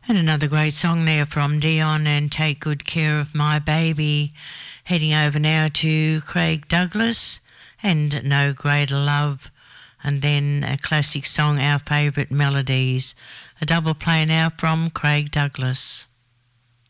And another great song there from Dion and Take Good Care of My Baby. Heading over now to Craig Douglas and No Greater Love. And then a classic song, Our Favourite Melodies. A double play now from Craig Douglas.